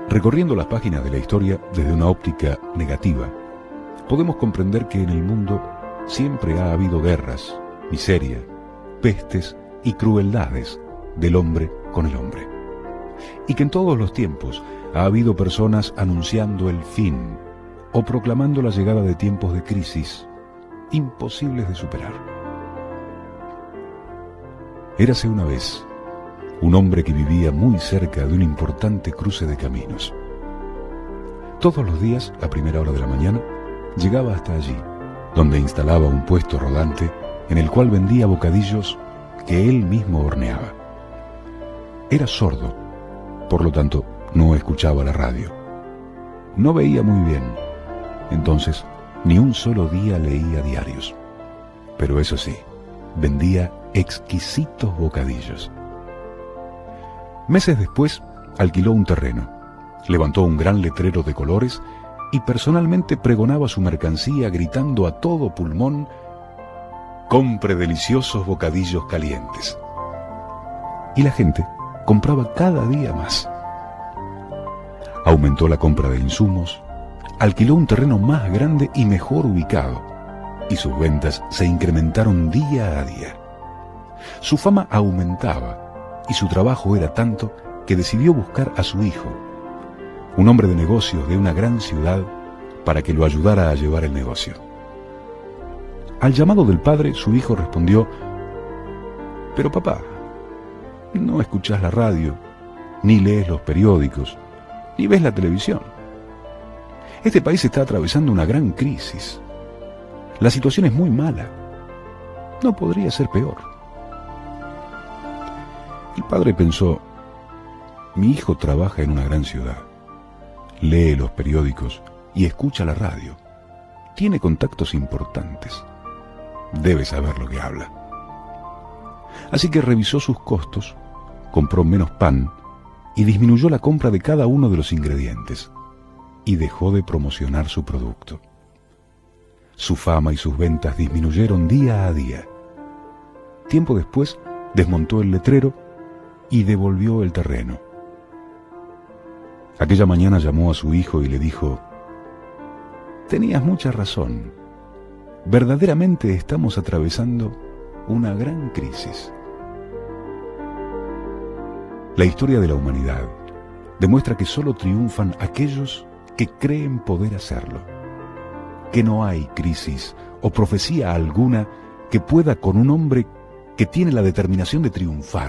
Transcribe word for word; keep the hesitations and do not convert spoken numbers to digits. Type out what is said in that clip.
Recorriendo las páginas de la historia desde una óptica negativa, podemos comprender que en el mundo siempre ha habido guerras, miseria, pestes y crueldades del hombre con el hombre. Y que en todos los tiempos ha habido personas anunciando el fin o proclamando la llegada de tiempos de crisis imposibles de superar. Érase una vez un hombre que vivía muy cerca de un importante cruce de caminos. Todos los días, a primera hora de la mañana, llegaba hasta allí, donde instalaba un puesto rodante en el cual vendía bocadillos que él mismo horneaba. Era sordo, por lo tanto no escuchaba la radio. No veía muy bien, entonces ni un solo día leía diarios. Pero eso sí, vendía exquisitos bocadillos. Meses después, alquiló un terreno, levantó un gran letrero de colores y personalmente pregonaba su mercancía gritando a todo pulmón: «Compre deliciosos bocadillos calientes». Y la gente compraba cada día más. Aumentó la compra de insumos, alquiló un terreno más grande y mejor ubicado, y sus ventas se incrementaron día a día. Su fama aumentaba, y su trabajo era tanto que decidió buscar a su hijo, un hombre de negocios de una gran ciudad, para que lo ayudara a llevar el negocio. Al llamado del padre, su hijo respondió: «Pero papá, no escuchás la radio, ni lees los periódicos, ni ves la televisión. Este país está atravesando una gran crisis. La situación es muy mala. No podría ser peor». El padre pensó: mi hijo trabaja en una gran ciudad, lee los periódicos y escucha la radio. Tiene contactos importantes. Debe saber lo que habla. Así que revisó sus costos, compró menos pan y disminuyó la compra de cada uno de los ingredientes, y dejó de promocionar su producto. Su fama y sus ventas disminuyeron día a día. Tiempo después, desmontó el letrero y devolvió el terreno. Aquella mañana llamó a su hijo y le dijo: «Tenías mucha razón. Verdaderamente estamos atravesando una gran crisis». La historia de la humanidad demuestra que solo triunfan aquellos que creen poder hacerlo, que no hay crisis o profecía alguna que pueda con un hombre que tiene la determinación de triunfar,